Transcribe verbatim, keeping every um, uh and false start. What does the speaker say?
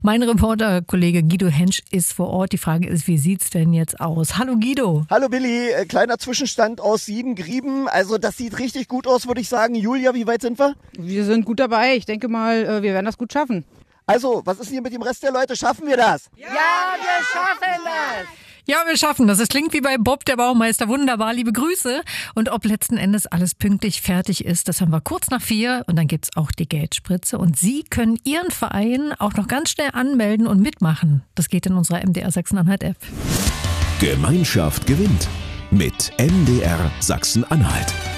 Mein Reporter-Kollege Guido Hensch ist vor Ort. Die Frage ist, wie sieht's denn jetzt aus? Hallo Guido. Hallo Billy, äh, kleiner Zwischenstand aus Sieben-Grieben. Also das sieht richtig gut aus, würde ich sagen. Julia, wie weit sind wir? Wir sind gut dabei. Ich denke mal, wir werden das gut schaffen. Also, was ist hier mit dem Rest der Leute? Schaffen wir das? Ja, wir schaffen das! Ja, wir schaffen das. Es klingt wie bei Bob, der Baumeister. Wunderbar, liebe Grüße. Und ob letzten Endes alles pünktlich fertig ist, das haben wir kurz nach vier. Und dann gibt's auch die Geldspritze. Und Sie können Ihren Verein auch noch ganz schnell anmelden und mitmachen. Das geht in unserer M D R Sachsen-Anhalt-App. Gemeinschaft gewinnt mit M D R Sachsen-Anhalt.